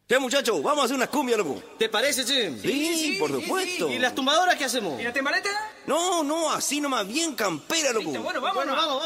Ya, muchachos, vamos a hacer unas cumbias, loco. ¿Te parece, che? Sí, por supuesto. ¿Y las tumbadoras qué hacemos? ¿Y la temaleta? No, así nomás bien campera, loco. Listo, bueno, vámonos. Vamos.